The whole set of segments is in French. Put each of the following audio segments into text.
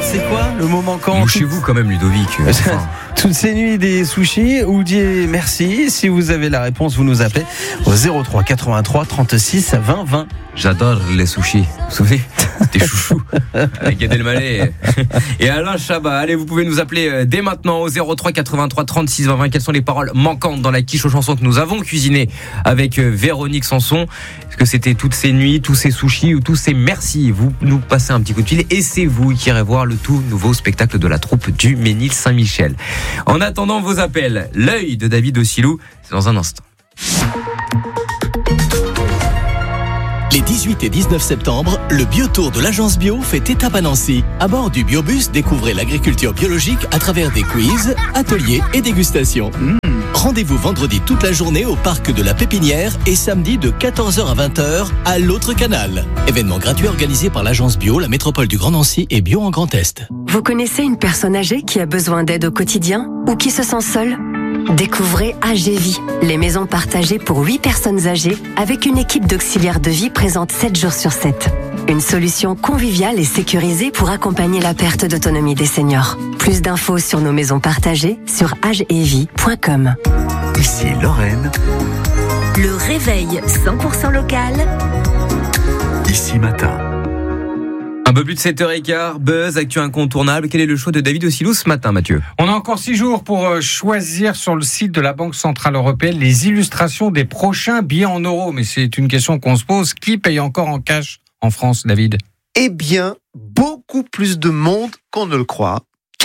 c'est quoi le mot manquant? Chez vous quand même, Ludovic. Enfin. Toutes ces nuits des sushis ou des merci. Si vous avez la réponse, vous nous appelez au 03 83 36 20 20. J'adore les sushis. Vous vous souvenez? C'était chouchou. Avec Gad Elmaleh et Alain Chabat. Allez, vous pouvez nous appeler dès maintenant au 03 83 36 20 20. Quelles sont les paroles manquantes dans la quiche aux chansons que nous avons cuisinées avec Véronique Sanson? Est-ce que c'était toutes ces nuits, tous ces sushis ou tous ces merci? Vous nous passez un petit coup de fil et c'est vous qui irez voir le tout nouveau spectacle de la troupe du Ménil-Saint-Michel. En attendant vos appels, l'œil de David Ossilou, c'est dans un instant. Les 18 et 19 septembre, le Biotour de l'Agence Bio fait étape à Nancy. À bord du Biobus, découvrez l'agriculture biologique à travers des quiz, ateliers et dégustations. Rendez-vous vendredi toute la journée au parc de la Pépinière et samedi de 14h à 20h à l'autre canal. Événement gratuit organisé par l'Agence Bio, la métropole du Grand Nancy et Bio en Grand Est. Vous connaissez une personne âgée qui a besoin d'aide au quotidien ou qui se sent seule? Découvrez AGVie, les maisons partagées pour 8 personnes âgées avec une équipe d'auxiliaires de vie présente 7 jours sur 7. Une solution conviviale et sécurisée pour accompagner la perte d'autonomie des seniors. Plus d'infos sur nos maisons partagées sur agevie.com. Ici Lorraine. Le réveil 100% local. Ici Matin. Un peu plus de 7h15, Buzz, actu incontournable. Quel est le choix de David Ossilou ce matin, Mathieu? On a encore 6 jours pour choisir sur le site de la Banque Centrale Européenne les illustrations des prochains billets en euros. Mais c'est une question qu'on se pose. Qui paye encore en cash en France, David? Eh bien, beaucoup plus de monde qu'on ne le croit.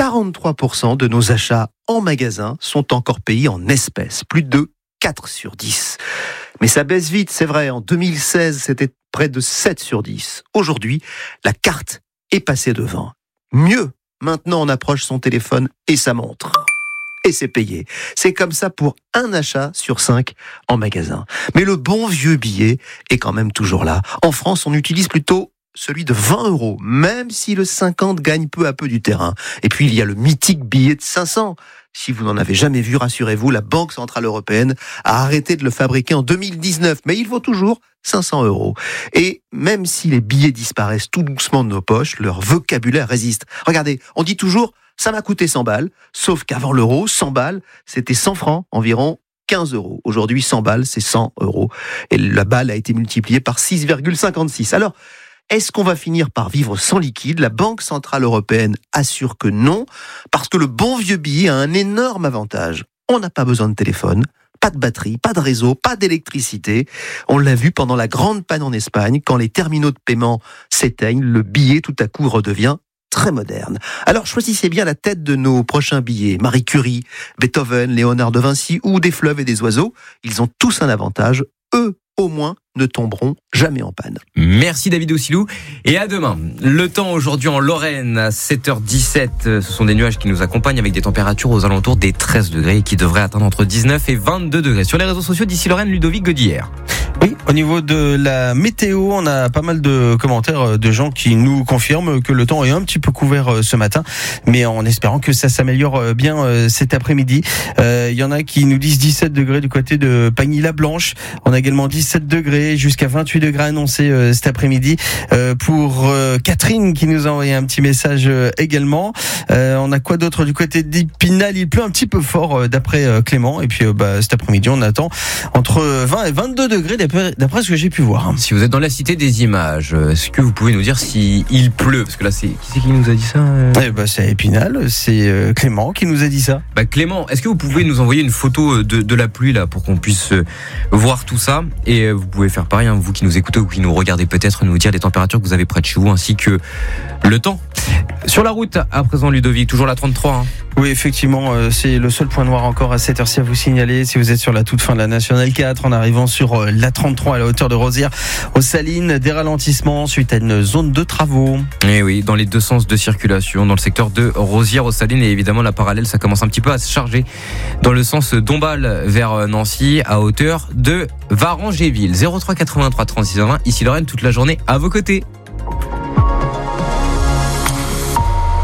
43% de nos achats en magasin sont encore payés en espèces. Plus de 4 sur 10. Mais ça baisse vite, c'est vrai. En 2016, c'était près de 7 sur 10. Aujourd'hui, la carte est passée devant. Mieux, maintenant on approche son téléphone et sa montre. Et c'est payé. C'est comme ça pour un achat sur 5 en magasin. Mais le bon vieux billet est quand même toujours là. En France, on utilise plutôt celui de 20 €, même si le 50 gagne peu à peu du terrain. Et puis il y a le mythique billet de 500. Si vous n'en avez jamais vu, rassurez-vous, la Banque Centrale Européenne a arrêté de le fabriquer en 2019, mais il vaut toujours 500 €. Et même si les billets disparaissent tout doucement de nos poches, leur vocabulaire résiste. Regardez, on dit toujours « ça m'a coûté 100 balles », sauf qu'avant l'euro, 100 balles, c'était 100 francs, environ 15 €. Aujourd'hui, 100 balles, c'est 100 €. Et la balle a été multipliée par 6,56. Alors, est-ce qu'on va finir par vivre sans liquide? La Banque Centrale Européenne assure que non, parce que le bon vieux billet a un énorme avantage. On n'a pas besoin de téléphone, pas de batterie, pas de réseau, pas d'électricité. On l'a vu pendant la grande panne en Espagne, quand les terminaux de paiement s'éteignent, le billet tout à coup redevient très moderne. Alors choisissez bien la tête de nos prochains billets. Marie Curie, Beethoven, Léonard de Vinci ou des fleuves et des oiseaux. Ils ont tous un avantage. Eux, au moins, ne tomberont jamais en panne. Merci David Ossilou et à demain. Le temps aujourd'hui en Lorraine à 7h17, ce sont des nuages qui nous accompagnent avec des températures aux alentours des 13 degrés qui devraient atteindre entre 19 et 22 degrés. Sur les réseaux sociaux d'ici Lorraine, Ludovic Godillère. Oui, au niveau de la météo, on a pas mal de commentaires de gens qui nous confirment que le temps est un petit peu couvert ce matin, mais en espérant que ça s'améliore bien cet après-midi. Il y en a qui nous disent 17 degrés du côté de Pagny-la-Blanche. On a également 17 degrés jusqu'à 28 degrés annoncés cet après-midi. Pour Catherine qui nous a envoyé un petit message également. On a quoi d'autre du côté d'Épinal? Il pleut un petit peu fort d'après Clément. Et puis cet après-midi, on attend entre 20 et 22 degrés d'après ce que j'ai pu voir. Si vous êtes dans la cité des images, est-ce que vous pouvez nous dire s'il pleut? Parce que là, qui c'est qui nous a dit ça? C'est Épinal, c'est Clément qui nous a dit ça. Clément, est-ce que vous pouvez nous envoyer une photo de la pluie là pour qu'on puisse voir tout ça? Et vous pouvez faire pareil, vous qui nous écoutez ou qui nous regardez peut-être, nous dire les températures que vous avez près de chez vous ainsi que le temps. Sur la route, à présent Ludovic, toujours la 33. Oui, effectivement, c'est le seul point noir encore à cette heure-ci à vous signaler. Si vous êtes sur la toute fin de la Nationale 4, en arrivant sur la 33 à la hauteur de Rosières, aux Salines, des ralentissements suite à une zone de travaux. Et oui, dans les deux sens de circulation, dans le secteur de Rosières aux Salines, et évidemment la parallèle, ça commence un petit peu à se charger dans le sens d'Ombal vers Nancy, à hauteur de Varangéville. 03 83 36 20. Ici Lorraine, toute la journée à vos côtés.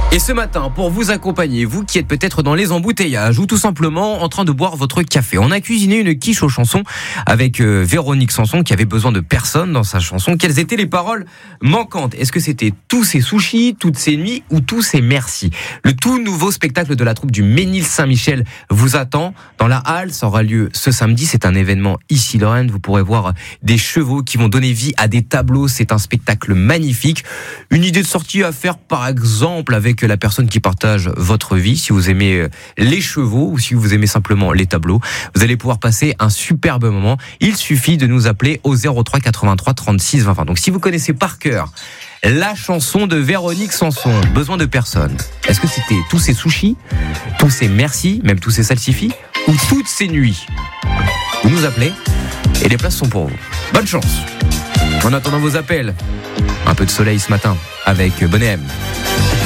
Et ce matin, pour vous accompagner, vous qui êtes peut-être dans les embouteillages ou tout simplement en train de boire votre café, on a cuisiné une quiche aux chansons avec Véronique Sanson qui avait besoin de personne dans sa chanson. Quelles étaient les paroles manquantes? Est-ce que c'était tous ces sushis, toutes ces nuits ou tous ces merci? Le tout nouveau spectacle de la troupe du Ménil-Saint-Michel vous attend dans la halle. Ça aura lieu ce samedi. C'est un événement ici Lorraine. Vous pourrez voir des chevaux qui vont donner vie à des tableaux. C'est un spectacle magnifique. Une idée de sortie à faire par exemple avec la personne qui partage votre vie. Si vous aimez les chevaux ou si vous aimez simplement les tableaux, vous allez pouvoir passer un superbe moment. Il suffit de nous appeler au 03 83 36 20 20. Donc si vous connaissez par cœur la chanson de Véronique Sanson, besoin de personne, est-ce que c'était tous ces sushis, tous ces merci, même tous ces salsifis ou toutes ces nuits? Vous nous appelez et les places sont pour vous. Bonne chance. En attendant vos appels, un peu de soleil ce matin avec Bonnet M.